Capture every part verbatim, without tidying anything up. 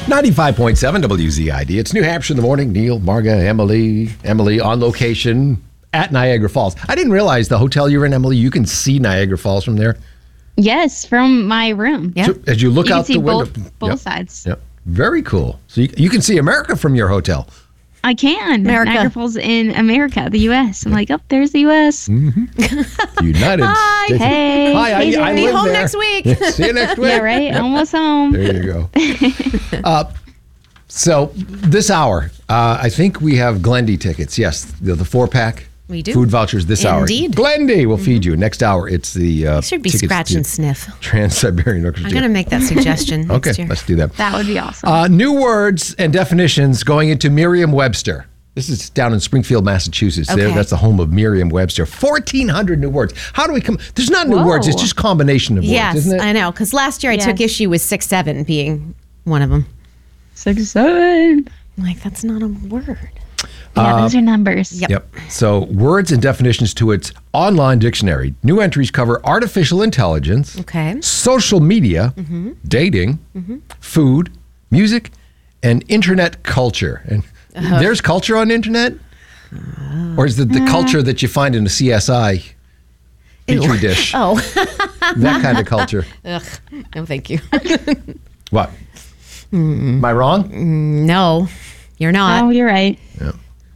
ninety-five point seven W Z I D. It's New Hampshire in the morning. Neil, Marga, Emily, Emily on location at Niagara Falls. I didn't realize the hotel you're in, Emily, you can see Niagara Falls from there. Yes, from my room. Yeah. So as you look you out can see the window. Both, both yep. sides. Yep. Very cool. So you, you can see America from your hotel. I can. America. Niagara Falls in America, the U S. I'm like, oh, there's the U S. Mm-hmm. United Hi. States. Hey. Hi, hey, I, I Be live home there. next week. See you next week. Yeah, right? Almost home. There you go. uh, so this hour, uh, I think we have Glendy tickets. Yes, the, the four-pack. We do. Food vouchers this Indeed. hour. Glendy will mm-hmm. feed you. Next hour, it's the uh, You should be tickets scratch to and sniff. Trans-Siberian Orchestra. I'm going to make that suggestion next Okay, year. let's do that. That would be awesome. Uh, new words and definitions going into Merriam-Webster. This is down in Springfield, Massachusetts. Okay. There, that's the home of Merriam-Webster. fourteen hundred new words. How do we come? There's not new Whoa. words. It's just combination of Yes, words, isn't it? I know. Because last year I Yes. took issue with six seven being one of them. Six, seven. I'm like, that's not a word. Yeah, those are numbers. Yep. Yep. So words and definitions to its online dictionary. New entries cover artificial intelligence, Okay. social media, Mm-hmm. dating, food, music, and internet culture. And Uh-huh. there's culture on the internet? Or is it the culture that you find in a C S I petri dish? Oh, That kind of culture. ugh. No, thank you. What? Am I wrong? No, you're not. Oh, you're right. Yeah.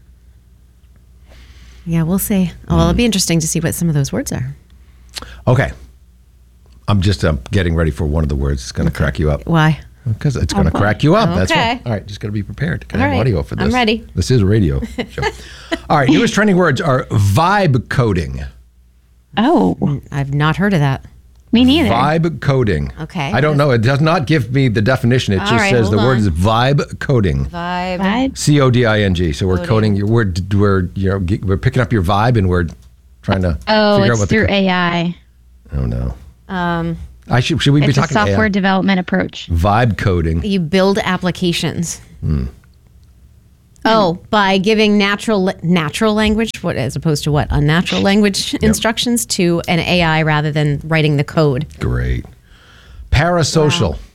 Yeah, we'll see. Oh, well, it'll be interesting to see what some of those words are. Okay. I'm just uh, getting ready for one of the words. It's going to crack you up. Why? Because it's going to crack you up. That's Okay. why. All right, just got to be prepared. Can I All have right. audio for this? I'm ready. This is a radio show. All right, newest trending words are vibe coding. Oh, I've not heard of that. me neither. Vibe coding. Okay. I don't know. It does not give me the definition. It All just right, says the hold word on. is vibe coding. Vibe. Vibe. C O D I N G. So we're Coding. coding your word. We're you know ge- we're picking up your vibe and we're trying to Oh, figure out it's what through the. A I. Oh no. Um, I should should we be It's a talking software A I? development approach. Vibe coding. you build applications. Hmm. Oh, by giving natural natural language, what as opposed to what unnatural language instructions to an A I rather than writing the code. Great. Parasocial. Wow.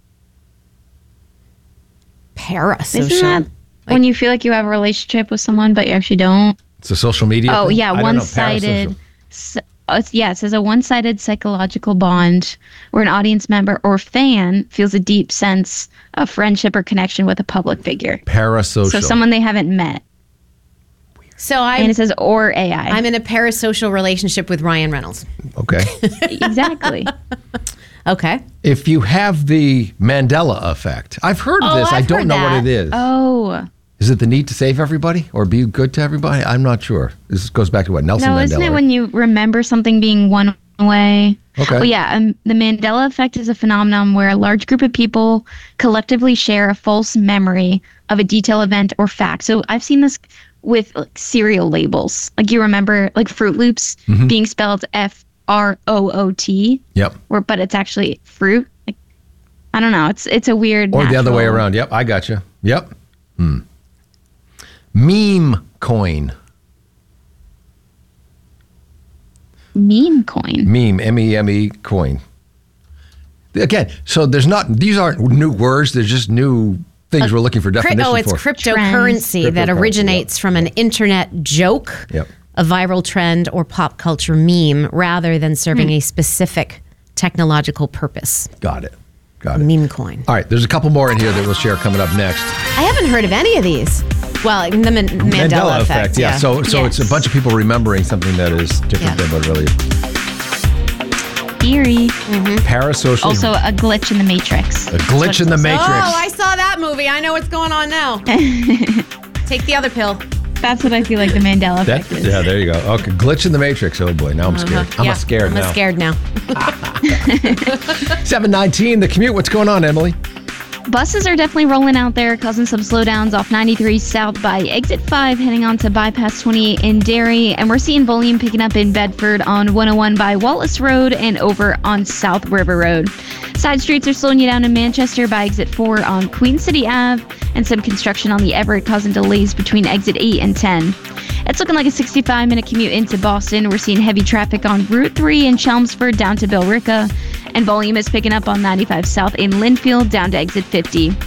Parasocial. Isn't that when you feel like you have a relationship with someone, but you actually don't? It's a social media. Oh, thing? yeah, I don't know. one-sided. Parasocial. S- oh, it's, yeah, it says a one-sided psychological bond where an audience member or fan feels a deep sense of friendship or connection with a public figure. Parasocial. So someone they haven't met. So And I'm it says or A I. I'm in a parasocial relationship with Ryan Reynolds. Okay. Exactly. Okay. If you have the Mandela effect, I've heard of Oh, this. I I've don't heard know what that. it is. Oh. Is it the need to save everybody or be good to everybody? I'm not sure. This goes back to what Nelson No, Mandela. isn't it right? when you remember something being one way? Okay. Well, yeah, um, the Mandela effect is a phenomenon where a large group of people collectively share a false memory of a detailed event or fact. So I've seen this with like, cereal labels. Like you remember like Fruit Loops Mm-hmm. being spelled F R O O T, Yep. or but it's actually fruit. Like, I don't know. It's it's a weird. Or the other way natural- around. Yep. I got you. Yep. Hmm. Meme coin. Meme coin. Meme. M E M E coin. Again, so there's not, these aren't new words. They're just new things we're looking for Cri- definitions oh, it's for. cryptocurrency that Cryptocurrency, originates yep. from an internet joke, Yep. a viral trend, or pop culture meme rather than serving a specific technological purpose. Got it. Got it. Meme coin. All right. There's a couple more in here that we'll share coming up next. I haven't heard of any of these. Well, the Man- Mandela, effect. Yeah. So, so it's a Yes. bunch of people remembering something that is different Yeah. than what really is. Eerie. Parasocial. Also a glitch in the matrix. a glitch in the matrix. Oh, I saw that movie. I know what's going on now. Take the other pill. That's what I feel like the Mandela That- effect is. yeah, there you go. Okay, glitch in the matrix. Oh boy, now I'm scared. I'm Yeah, a scared I'm now. a scared now. seven nineteen, the commute. What's going on, Emily? Buses are definitely rolling out there, causing some slowdowns off ninety-three south by exit five, heading on to bypass twenty-eight in Derry. And we're seeing volume picking up in Bedford on one oh one by Wallace Road and over on South River Road. Side streets are slowing you down in Manchester by exit four on Queen City Avenue, and some construction on the Everett causing delays between exit eight and ten. It's looking like a sixty-five minute commute into Boston. We're seeing heavy traffic on Route three in Chelmsford down to Billerica, and volume is picking up on ninety-five south in Linfield down to exit fifty.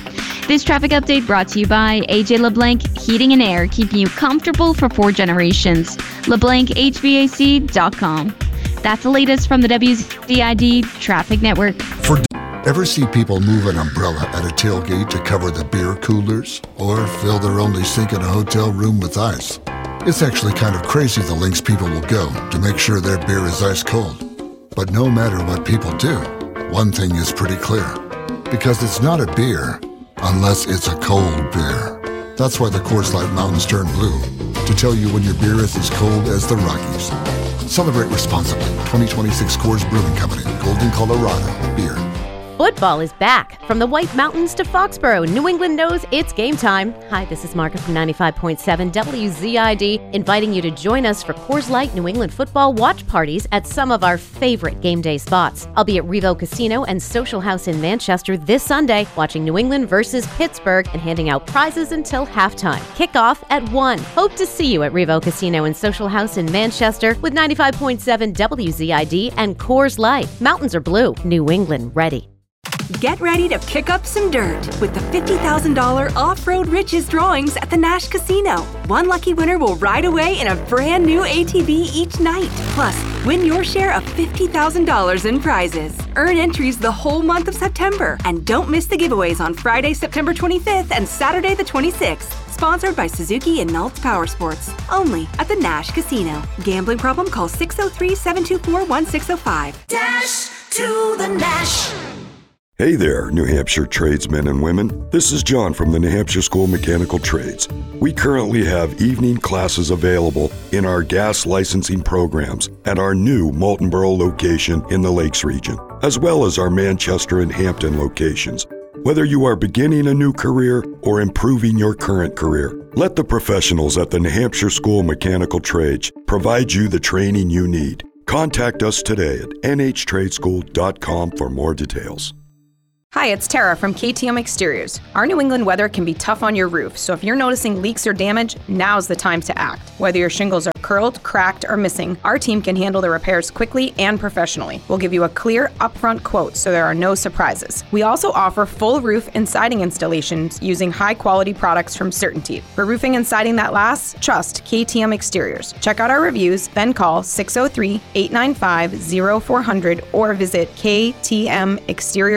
This traffic update brought to you by A J LeBlanc Heating and Air, keeping you comfortable for four generations. LeBlanc H V A C dot com. That's the latest from the W Z I D Traffic Network. For Ever see people move an umbrella at a tailgate to cover the beer coolers? Or fill their only sink in a hotel room with ice? It's actually kind of crazy the lengths people will go to make sure their beer is ice cold. But no matter what people do, one thing is pretty clear. Because it's not a beer unless it's a cold beer. That's why the Coors Light Mountains turn blue, to tell you when your beer is as cold as the Rockies. Celebrate responsibly. twenty twenty-six Coors Brewing Company, Golden, Colorado. Beer. Football is back. From the White Mountains to Foxborough, New England knows it's game time. Hi, this is Margaret from ninety-five point seven W Z I D, inviting you to join us for Coors Light New England football watch parties at some of our favorite game day spots. I'll be at Revo Casino and Social House in Manchester this Sunday, watching New England versus Pittsburgh and handing out prizes until halftime. Kickoff at one. Hope to see you at Revo Casino and Social House in Manchester with ninety-five point seven W Z I D and Coors Light. Mountains are blue. New England ready. Get ready to pick up some dirt with the fifty thousand dollars Off-Road Riches drawings at the Nash Casino. One lucky winner will ride away in a brand new A T V each night. Plus, win your share of fifty thousand dollars in prizes. Earn entries the whole month of September. And don't miss the giveaways on Friday, September twenty-fifth and Saturday the twenty-sixth. Sponsored by Suzuki and Naltz Power Sports. Only at the Nash Casino. Gambling problem? Call six oh three, seven two four, one six oh five. Dash to the Nash. Hey there, New Hampshire tradesmen and women. This is John from the New Hampshire School of Mechanical Trades. We currently have evening classes available in our gas licensing programs at our new Moultonborough location in the Lakes region, as well as our Manchester and Hampton locations. Whether you are beginning a new career or improving your current career, let the professionals at the New Hampshire School of Mechanical Trades provide you the training you need. Contact us today at N H trade school dot com for more details. Hi, it's Tara from K T M Exteriors. Our New England weather can be tough on your roof, so if you're noticing leaks or damage, now's the time to act. Whether your shingles are curled, cracked, or missing, our team can handle the repairs quickly and professionally. We'll give you a clear, upfront quote so there are no surprises. We also offer full roof and siding installations using high-quality products from CertainTeed. For roofing and siding that lasts, trust K T M Exteriors. Check out our reviews, then call six oh three, eight nine five, oh four hundred or visit K T M Exteriors.